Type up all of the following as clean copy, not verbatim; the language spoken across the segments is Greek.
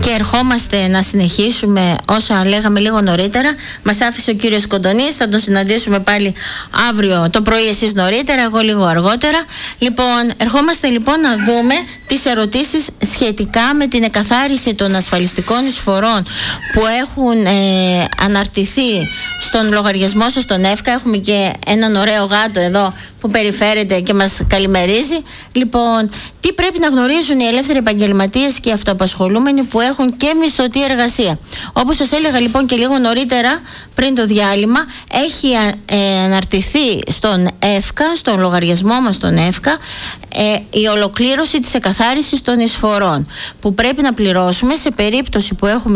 Και ερχόμαστε να συνεχίσουμε όσα λέγαμε λίγο νωρίτερα. Μας άφησε ο κύριος Κοντονής, θα τον συναντήσουμε πάλι αύριο το πρωί, εσείς νωρίτερα, εγώ λίγο αργότερα. Λοιπόν, ερχόμαστε λοιπόν να δούμε τις ερωτήσεις σχετικά με την εκαθάριση των ασφαλιστικών εισφορών που έχουν αναρτηθεί στον λογαριασμό σας στον ΕΦΚΑ. Έχουμε και έναν ωραίο γάτο εδώ που περιφέρεται και μας καλημερίζει. Λοιπόν, τι πρέπει να γνωρίζουν οι ελεύθεροι επαγγελματίες και οι αυτοαπασχολούμενοι που έχουν και μισθωτή εργασία? Όπως σας έλεγα λοιπόν και λίγο νωρίτερα πριν το διάλειμμα, έχει αναρτηθεί στον ΕΦΚΑ, στον λογαριασμό μας στον ΕΦΚΑ, η ολοκλήρωση της εκαθάρισης των εισφορών που πρέπει να πληρώσουμε σε περίπτωση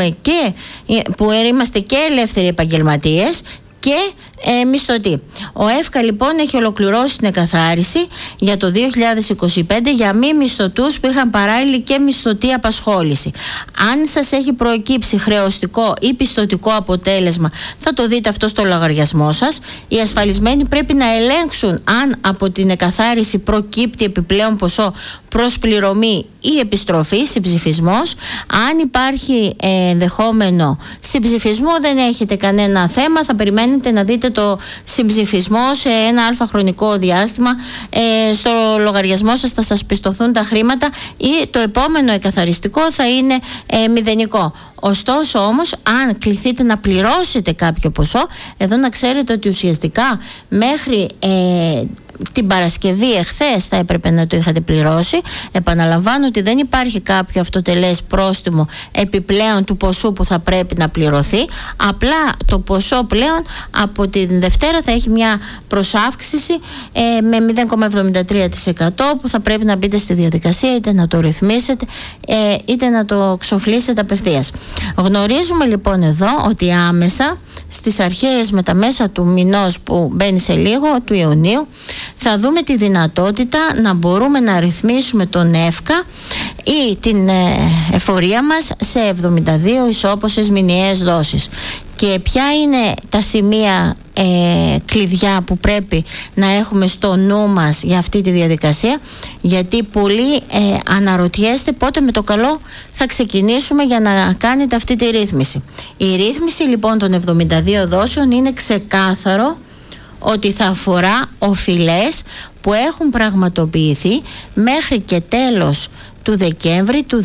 που είμαστε και ελεύθεροι επαγγελματίες και μισθωτή. Ο ΕΦΚΑ λοιπόν έχει ολοκληρώσει την εκαθάριση για το 2025 για μη μισθωτούς που είχαν παράλληλη και μισθωτή απασχόληση. Αν σας έχει προκύψει χρεωστικό ή πιστωτικό αποτέλεσμα, θα το δείτε αυτό στο λογαριασμό σας. Οι ασφαλισμένοι πρέπει να ελέγξουν αν από την εκαθάριση προκύπτει επιπλέον ποσό προς πληρωμή ή επιστροφή, συμψηφισμός. Αν υπάρχει ενδεχόμενο συμψηφισμού, δεν έχετε κανένα θέμα, θα περιμένετε να δείτε το συμψηφισμό σε ένα αλφα χρονικό διάστημα. Στο λογαριασμό σας θα σας πιστωθούν τα χρήματα ή το επόμενο εκαθαριστικό θα είναι μηδενικό. Ωστόσο όμως, αν κληθείτε να πληρώσετε κάποιο ποσό, εδώ να ξέρετε ότι ουσιαστικά μέχρι την Παρασκευή εχθές θα έπρεπε να το είχατε πληρώσει. Επαναλαμβάνω ότι δεν υπάρχει κάποιο αυτοτελές πρόστιμο επιπλέον του ποσού που θα πρέπει να πληρωθεί. Απλά το ποσό πλέον από την Δευτέρα θα έχει μια προσάυξηση με 0,73% που θα πρέπει να μπείτε στη διαδικασία είτε να το ρυθμίσετε είτε να το ξοφλήσετε απευθείας. Γνωρίζουμε λοιπόν εδώ ότι άμεσα στις αρχές με τα μέσα του μηνός που μπαίνει σε λίγο, του Ιουνίου, θα δούμε τη δυνατότητα να μπορούμε να ρυθμίσουμε τον ΕΦΚΑ ή την εφορία μας σε 72 ισόποσες μηνιαίες δόσεις. Και ποια είναι τα σημεία κλειδιά που πρέπει να έχουμε στο νου μας για αυτή τη διαδικασία? Γιατί πολλοί αναρωτιέστε πότε με το καλό θα ξεκινήσουμε για να κάνετε αυτή τη ρύθμιση. Η ρύθμιση λοιπόν των 72 δόσεων είναι ξεκάθαρο ότι θα αφορά οφειλές που έχουν πραγματοποιηθεί μέχρι και τέλος του Δεκέμβρη του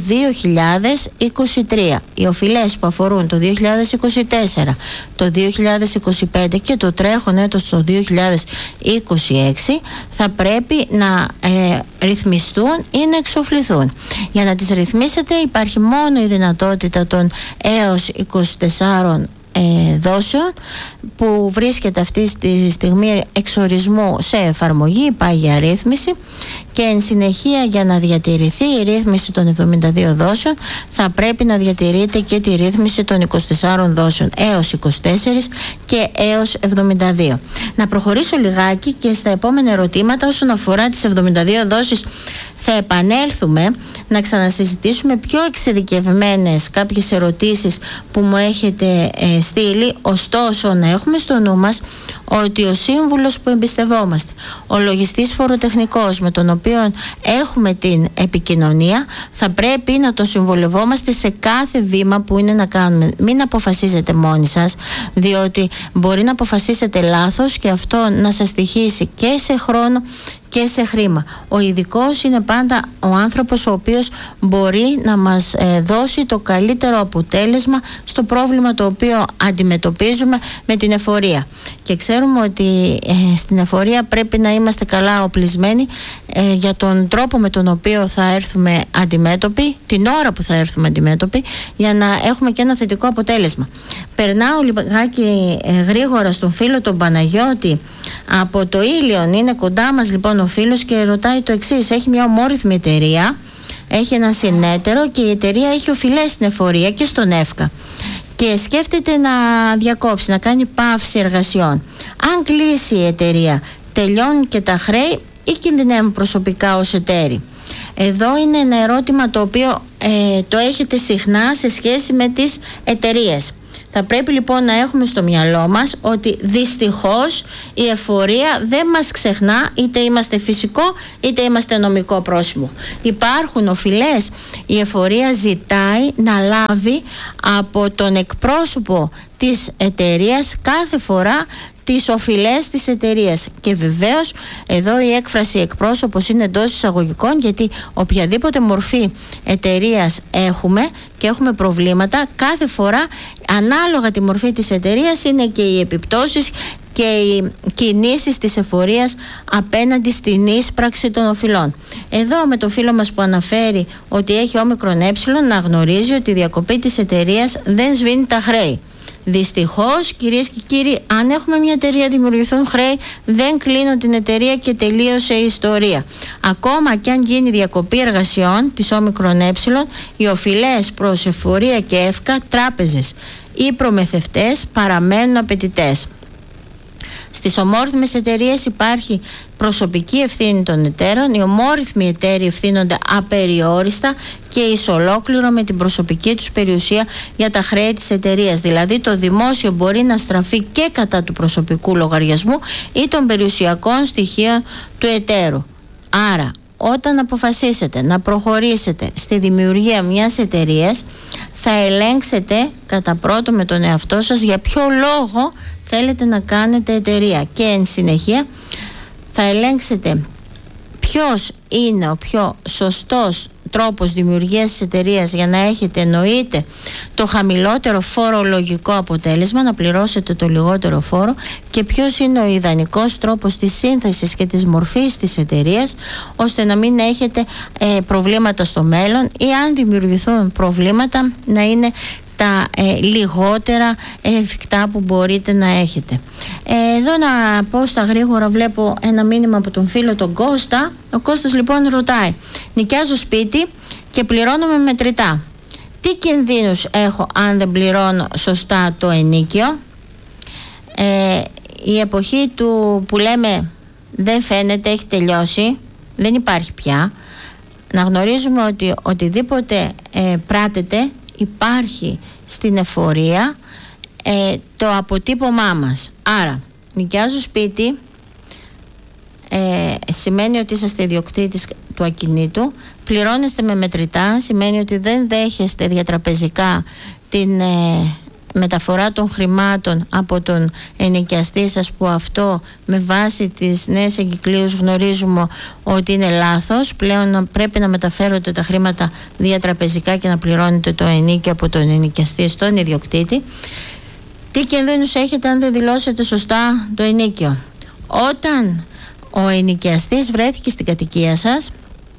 2023. Οι οφειλές που αφορούν το 2024, το 2025 και το τρέχον έτος το 2026 θα πρέπει να ρυθμιστούν ή να εξοφληθούν. Για να τις ρυθμίσετε υπάρχει μόνο η δυνατότητα των έως 24 δόσεων που βρίσκεται αυτή τη στιγμή εξορισμού σε εφαρμογή, πάει για ρύθμιση, και εν συνεχεία για να διατηρηθεί η ρύθμιση των 72 δόσεων θα πρέπει να διατηρείται και τη ρύθμιση των 24 δόσεων έως 24 και έως 72. Να προχωρήσω λιγάκι και στα επόμενα ερωτήματα όσον αφορά τις 72 δόσεις. Θα επανέλθουμε να ξανασυζητήσουμε πιο εξειδικευμένες κάποιες ερωτήσεις που μου έχετε στείλει. Ωστόσο να έχουμε στο νου μας ότι ο σύμβουλος που εμπιστευόμαστε, ο λογιστής φοροτεχνικός με τον οποίο έχουμε την επικοινωνία, θα πρέπει να το συμβολευόμαστε σε κάθε βήμα που είναι να κάνουμε. Μην αποφασίζετε μόνοι σας, διότι μπορεί να αποφασίσετε λάθος και αυτό να σας στοιχήσει και σε χρόνο και σε χρήμα. Ο ειδικός είναι πάντα ο άνθρωπος ο οποίος μπορεί να μας δώσει το καλύτερο αποτέλεσμα στο πρόβλημα το οποίο αντιμετωπίζουμε με την εφορία. Και ξέρουμε ότι στην εφορία πρέπει να είμαστε καλά οπλισμένοι για τον τρόπο με τον οποίο θα έρθουμε αντιμέτωποι, την ώρα που θα έρθουμε αντιμέτωποι, για να έχουμε και ένα θετικό αποτέλεσμα. Περνάω λιγάκι γρήγορα στον φίλο τον Παναγιώτη από το Ήλιον. Είναι κοντά μας λοιπόν ο φίλος και ρωτάει το εξής: έχει μια ομόρυθμη εταιρεία, έχει ένα συνέτερο και η εταιρεία έχει οφειλές στην εφορία και στον ΕΦΚΑ και σκέφτεται να διακόψει, να κάνει παύση εργασιών. Αν κλείσει η εταιρεία, τελειώνουν και τα χρέη ή κινδυνεύουν προσωπικά ως εταίροι? Εδώ είναι ένα ερώτημα το οποίο το έχετε συχνά σε σχέση με τις εταιρείες. Θα πρέπει λοιπόν να έχουμε στο μυαλό μας ότι δυστυχώς η εφορία δεν μας ξεχνά, είτε είμαστε φυσικό είτε είμαστε νομικό πρόσωπο. Υπάρχουν οφειλές. Η εφορία ζητάει να λάβει από τον εκπρόσωπο της εταιρείας κάθε φορά τις οφειλές της εταιρείας. Και βεβαίως εδώ η έκφραση εκπρόσωπος είναι εντός εισαγωγικών, γιατί οποιαδήποτε μορφή εταιρείας έχουμε και έχουμε προβλήματα, κάθε φορά ανάλογα τη μορφή της εταιρείας είναι και οι επιπτώσεις και οι κινήσεις της εφορίας απέναντι στην ίσπραξη των οφειλών. Εδώ με το φίλο μας που αναφέρει ότι έχει όμικρον ε, να γνωρίζει ότι η διακοπή της εταιρείας δεν σβήνει τα χρέη. Δυστυχώς, κυρίες και κύριοι, αν έχουμε μια εταιρεία, δημιουργηθούν χρέη, δεν κλείνουν την εταιρεία και τελείωσε η ιστορία. Ακόμα και αν γίνει διακοπή εργασιών της όμικρον ε, οι οφειλές προς εφορία και εύκα, τράπεζες ή προμηθευτές παραμένουν απαιτητές. Στις ομόρυθμες εταιρείες υπάρχει προσωπική ευθύνη των εταίρων. Οι ομόρυθμοι εταίροι ευθύνονται απεριόριστα και εις ολόκληρο με την προσωπική τους περιουσία για τα χρέη της εταιρείας. Δηλαδή το δημόσιο μπορεί να στραφεί και κατά του προσωπικού λογαριασμού ή των περιουσιακών στοιχείων του εταίρου. Άρα, όταν αποφασίσετε να προχωρήσετε στη δημιουργία μιας εταιρείας, θα ελέγξετε κατά πρώτο με τον εαυτό σας για ποιο λόγο θέλετε να κάνετε εταιρεία, και εν συνεχεία θα ελέγξετε ποιος είναι ο πιο σωστός τρόπος δημιουργίας της εταιρείας για να έχετε, εννοείται, το χαμηλότερο φορολογικό αποτέλεσμα, να πληρώσετε το λιγότερο φόρο, και ποιος είναι ο ιδανικός τρόπος της σύνθεσης και της μορφής της εταιρείας, ώστε να μην έχετε προβλήματα στο μέλλον, ή αν δημιουργηθούν προβλήματα να είναι τα λιγότερα εφικτά που μπορείτε να έχετε. Εδώ να πω στα γρήγορα, βλέπω ένα μήνυμα από τον φίλο τον Κώστα. Ο Κώστας λοιπόν ρωτάει: νοικιάζω σπίτι και πληρώνω με μετρητά. Τι κινδύνους έχω αν δεν πληρώνω σωστά το ενοίκιο? Η εποχή του που λέμε δεν φαίνεται έχει τελειώσει, δεν υπάρχει πια. Να γνωρίζουμε ότι οτιδήποτε πράτεται υπάρχει στην εφορία το αποτύπωμά μας. Άρα, νοικιάζω σπίτι σημαίνει ότι είσαστε ιδιοκτήτης του ακινήτου, πληρώνεστε με μετρητά, σημαίνει ότι δεν δέχεστε διατραπεζικά την μεταφορά των χρημάτων από τον ενοικιαστή σας, που αυτό με βάση τις νέες εγκυκλίους γνωρίζουμε ότι είναι λάθος. Πλέον πρέπει να μεταφέρετε τα χρήματα διατραπεζικά και να πληρώνετε το ενοίκιο από τον ενοικιαστή στον ιδιοκτήτη. Τι κινδύνους έχετε αν δεν δηλώσετε σωστά το ενοίκιο? Όταν ο ενοικιαστής βρέθηκε στην κατοικία σας,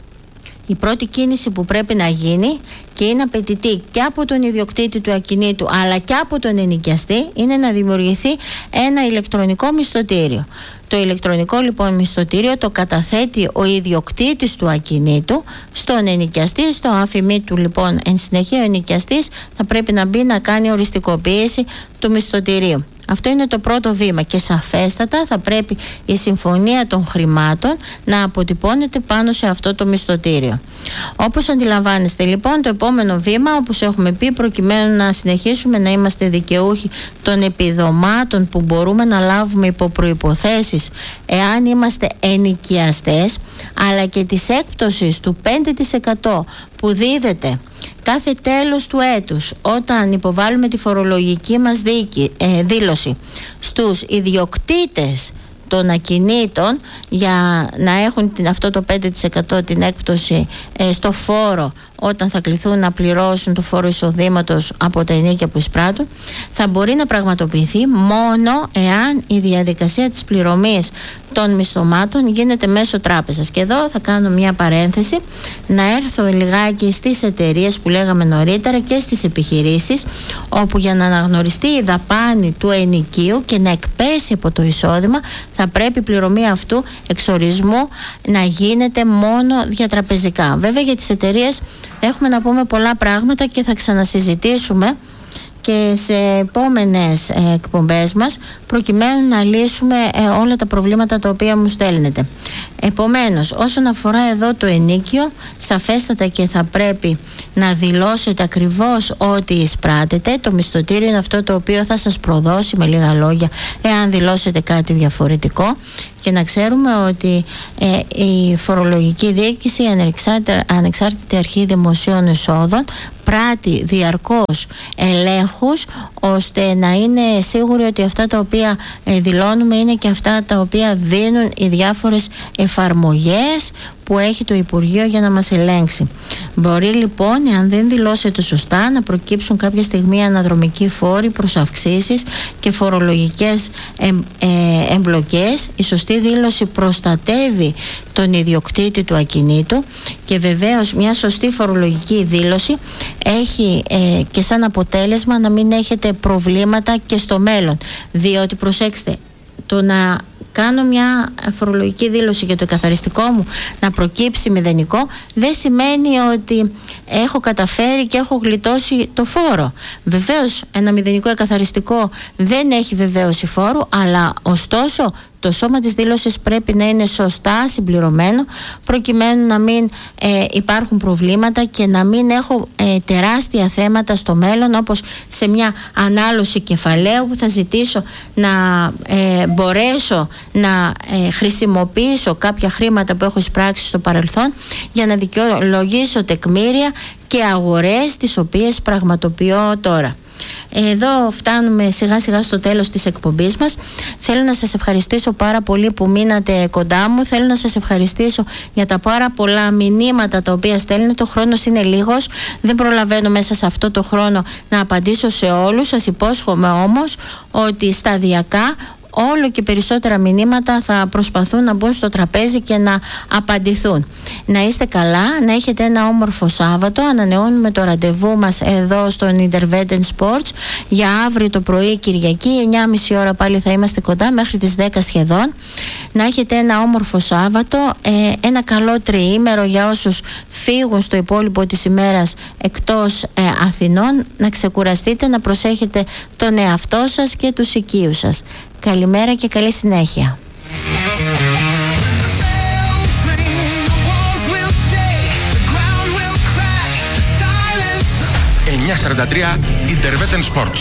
η πρώτη κίνηση που πρέπει να γίνει, και είναι απαιτητή και από τον ιδιοκτήτη του ακινήτου αλλά και από τον ενοικιαστή, είναι να δημιουργηθεί ένα ηλεκτρονικό μισθωτήριο. Το ηλεκτρονικό λοιπόν μισθωτήριο το καταθέτει ο ιδιοκτήτης του ακινήτου στον ενοικιαστή. Στο αφημί του λοιπόν εν συνεχεία ο ενοικιαστής θα πρέπει να μπει να κάνει οριστικοποίηση του μισθωτηρίου. Αυτό είναι το πρώτο βήμα, και σαφέστατα θα πρέπει η συμφωνία των χρημάτων να αποτυπώνεται πάνω σε αυτό το μισθωτήριο. Όπως αντιλαμβάνεστε λοιπόν, το επόμενο βήμα, όπως έχουμε πει, προκειμένου να συνεχίσουμε να είμαστε δικαιούχοι των επιδομάτων που μπορούμε να λάβουμε υπό προϋποθέσεις εάν είμαστε ενοικιαστές, αλλά και της έκπτωσης του 5% που δίδεται κάθε τέλος του έτους όταν υποβάλλουμε τη φορολογική μας δήλωση στους ιδιοκτήτες των ακινήτων, για να έχουν αυτό το 5% την έκπτωση στο φόρο όταν θα κληθούν να πληρώσουν το φόρο εισοδήματος από τα ενοίκια που εισπράττουν, θα μπορεί να πραγματοποιηθεί μόνο εάν η διαδικασία της πληρωμής των μισθωμάτων γίνεται μέσω τράπεζας. Και εδώ θα κάνω μια παρένθεση, να έρθω λιγάκι στις εταιρείες που λέγαμε νωρίτερα και στις επιχειρήσεις, όπου για να αναγνωριστεί η δαπάνη του ενοικίου και να εκπέσει από το εισόδημα, θα πρέπει η πληρωμή αυτού εξορισμού να γίνεται μόνο διατραπεζικά. Βέβαια για τις εταιρείες έχουμε να πούμε πολλά πράγματα και θα ξανασυζητήσουμε και σε επόμενες εκπομπές μας, προκειμένου να λύσουμε όλα τα προβλήματα τα οποία μου στέλνετε. Επομένως, όσον αφορά εδώ το ενοίκιο, σαφέστατα και θα πρέπει να δηλώσετε ακριβώς ό,τι εισπράτετε. Το μισθωτήριο είναι αυτό το οποίο θα σας προδώσει, με λίγα λόγια, εάν δηλώσετε κάτι διαφορετικό. Και να ξέρουμε ότι η φορολογική διοίκηση, η ανεξάρτητη αρχή δημοσίων εσόδων, πράττει διαρκώς ελέγχους, ώστε να είναι σίγουροι ότι αυτά τα οποία δηλώνουμε είναι και αυτά τα οποία δίνουν οι διάφορες εφαρμογές που έχει το Υπουργείο για να μας ελέγξει. Μπορεί λοιπόν, εάν δεν δηλώσετε σωστά, να προκύψουν κάποια στιγμή αναδρομικοί φόροι προς αυξήσεις και φορολογικές εμπλοκές. Η σωστή δήλωση προστατεύει τον ιδιοκτήτη του ακινήτου και βεβαίως μια σωστή φορολογική δήλωση έχει και σαν αποτέλεσμα να μην έχετε προβλήματα και στο μέλλον. Διότι προσέξτε, το να κάνω μια φορολογική δήλωση για το εκαθαριστικό μου να προκύψει μηδενικό δεν σημαίνει ότι έχω καταφέρει και έχω γλιτώσει το φόρο. Βεβαίως ένα μηδενικό εκαθαριστικό δεν έχει βεβαίωση φόρου, αλλά ωστόσο το σώμα της δήλωσης πρέπει να είναι σωστά συμπληρωμένο, προκειμένου να μην υπάρχουν προβλήματα και να μην έχω τεράστια θέματα στο μέλλον, όπως σε μια ανάλωση κεφαλαίου που θα ζητήσω να μπορέσω να χρησιμοποιήσω κάποια χρήματα που έχω εισπράξει στο παρελθόν για να δικαιολογήσω τεκμήρια και αγορές τις οποίες πραγματοποιώ τώρα. Εδώ φτάνουμε σιγά σιγά στο τέλος της εκπομπής μας. Θέλω να σας ευχαριστήσω πάρα πολύ που μείνατε κοντά μου. Θέλω να σας ευχαριστήσω για τα πάρα πολλά μηνύματα τα οποία στέλνετε. Ο χρόνος είναι λίγος, δεν προλαβαίνω μέσα σε αυτό το χρόνο να απαντήσω σε όλους. Σας υπόσχομαι όμως ότι σταδιακά όλο και περισσότερα μηνύματα θα προσπαθούν να μπουν στο τραπέζι και να απαντηθούν. Να είστε καλά, να έχετε ένα όμορφο Σάββατο. Ανανεώνουμε το ραντεβού μας εδώ στον Interveden Sports για αύριο το πρωί Κυριακή, 9.30 ώρα πάλι θα είμαστε κοντά μέχρι τις 10 σχεδόν. Να έχετε ένα όμορφο Σάββατο, ένα καλό τριήμερο για όσους φύγουν στο υπόλοιπο της ημέρας εκτός Αθηνών. Να ξεκουραστείτε, να προσέχετε τον εαυτό σας και τους οικείους σας. Καλημέρα και καλή συνέχεια. 9:43 Interveden Sports.